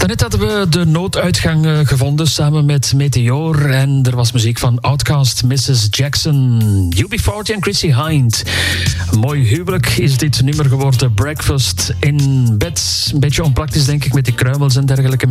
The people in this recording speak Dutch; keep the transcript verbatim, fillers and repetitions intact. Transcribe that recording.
Daarnet hadden we de nooduitgang uh, gevonden samen met Meteor. En er was muziek van Outkast, missus Jackson, U B forty en Chrissy Hind. Een mooi huwelijk is dit nummer geworden. Breakfast in bed. Een beetje onpraktisch denk ik met die kruimels en dergelijke.